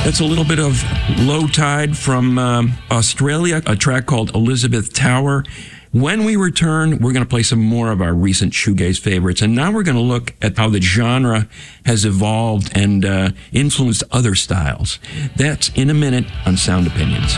That's a little bit of Low Tide from Australia, a track called Elizabeth Tower. When we return, we're going to play some more of our recent shoegaze favorites. And now we're going to look at how the genre has evolved and influenced other styles. That's in a minute on Sound Opinions.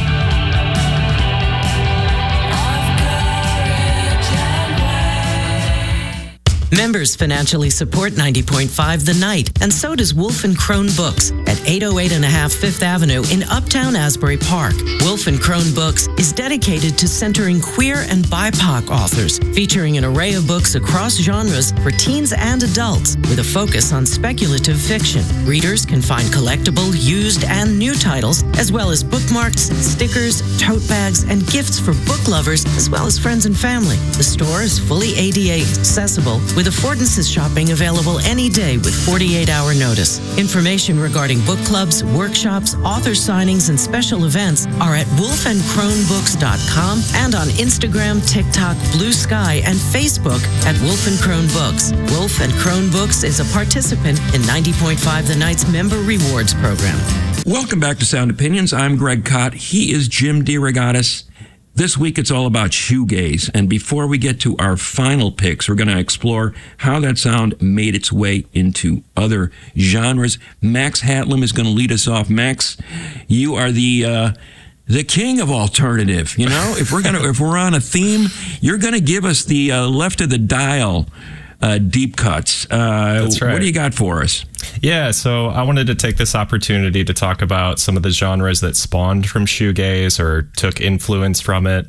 Members financially support 90.5 The Night, and so does Wolf & Crone Books at 808 and a half Fifth Avenue in Uptown Asbury Park. Wolf & Crone Books is dedicated to centering queer and BIPOC authors, featuring an array of books across genres for teens and adults, with a focus on speculative fiction. Readers can find collectible, used, and new titles, as well as bookmarks, stickers, tote bags, and gifts for book lovers, as well as friends and family. The store is fully ADA accessible, with affordances shopping available any day with 48-hour notice. Information regarding book clubs, workshops, author signings, and special events are at wolfandcronebooks.com and on Instagram, TikTok, Blue Sky, and Facebook at Wolf & Crone Books. Wolf & Crone Books is a participant in 90.5 The Night's Member Rewards Program. Welcome back to Sound Opinions. I'm Greg Kot. He is Jim DeRogatis. This week, it's all about shoegaze. And before we get to our final picks, we're going to explore how that sound made its way into other genres. Max Hatlam is going to lead us off. Max, you are the king of alternative. You know, if we're on a theme, you're going to give us the left of the dial deep cuts. That's right. What do you got for us? Yeah, so I wanted to take this opportunity to talk about some of the genres that spawned from shoegaze or took influence from it.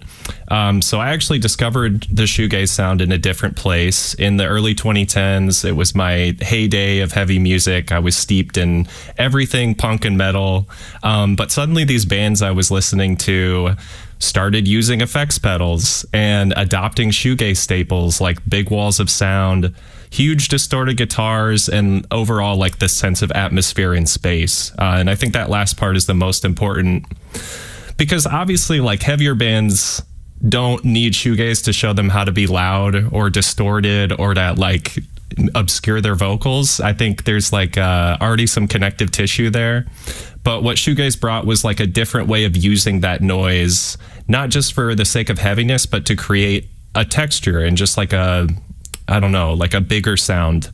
So I actually discovered the shoegaze sound in a different place. In the early 2010s, it was my heyday of heavy music. I was steeped in everything punk and metal. But suddenly these bands I was listening to started using effects pedals and adopting shoegaze staples like big walls of sound, huge distorted guitars, and overall like this sense of atmosphere in space. And I think that last part is the most important, because obviously like heavier bands don't need shoegaze to show them how to be loud or distorted or to like obscure their vocals. I think there's like already some connective tissue there. But what shoegaze brought was like a different way of using that noise, not just for the sake of heaviness, but to create a texture and just like a bigger sound.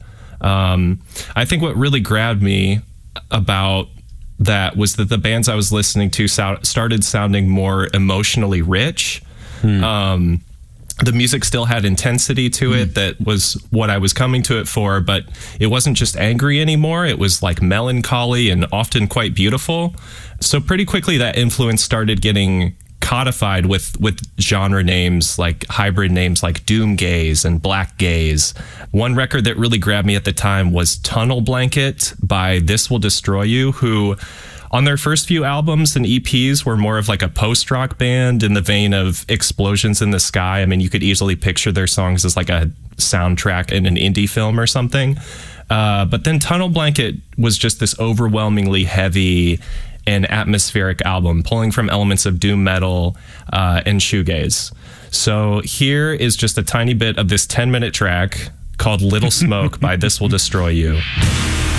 I think what really grabbed me about that was that the bands I was listening to started sounding more emotionally rich. The music still had intensity to it. That was what I was coming to it for, but it wasn't just angry anymore. It was like melancholy and often quite beautiful. So pretty quickly that influence started getting codified with genre names, like hybrid names like doom gaze and black gaze. One record that really grabbed me at the time was Tunnel Blanket by This Will Destroy You, who on their first few albums and EPs were more of like a post-rock band in the vein of Explosions in the Sky. I mean, you could easily picture their songs as like a soundtrack in an indie film or something. But then Tunnel Blanket was just this overwhelmingly heavy and atmospheric album, pulling from elements of doom metal and shoegaze. So here is just a tiny bit of this 10-minute track called Little Smoke by This Will Destroy You.